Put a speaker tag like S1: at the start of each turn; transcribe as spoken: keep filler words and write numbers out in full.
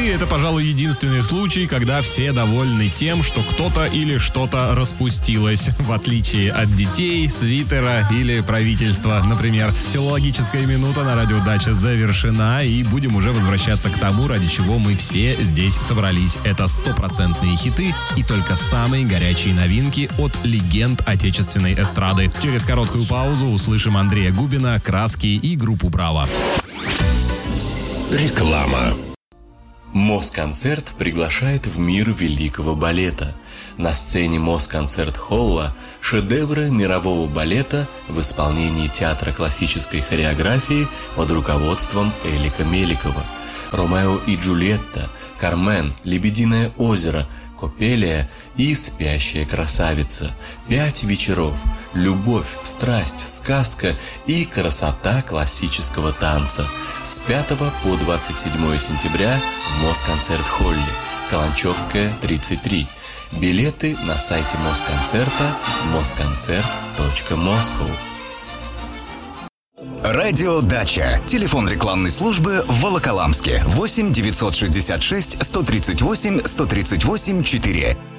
S1: это, пожалуй, единственный случай, когда все довольны тем, что кто-то или что-то распустилось, в отличие от детей, свитера или правительства. Например, филологическая минута на радио Дача завершена, и будем уже возвращаться к тому, ради чего мы все здесь собрались. Это стопроцентные хиты и только самые горячие новинки от легенд отечественной эстрады. Через короткую паузу услышим Андрея Губина, «Краски» и группу «Браво».
S2: Реклама.
S3: Москонцерт приглашает в мир великого балета. На сцене Москонцерт-холла шедевры мирового балета в исполнении театра классической хореографии под руководством Элика Меликова. «Ромео и Джульетта», «Кармен», «Лебединое озеро», «Копелия» и «Спящая красавица». Пять вечеров. Любовь, страсть, сказка и красота классического танца. С пятого по двадцать седьмое сентября в Москонцерт-холле. Каланчевская, тридцать три. Билеты на сайте Москонцерта москонцерт точка москоу.
S4: Радио Дача. Телефон рекламной службы в Волоколамске. восемь девятьсот шестьдесят шесть сто тридцать восемь сто тридцать восемь четыре.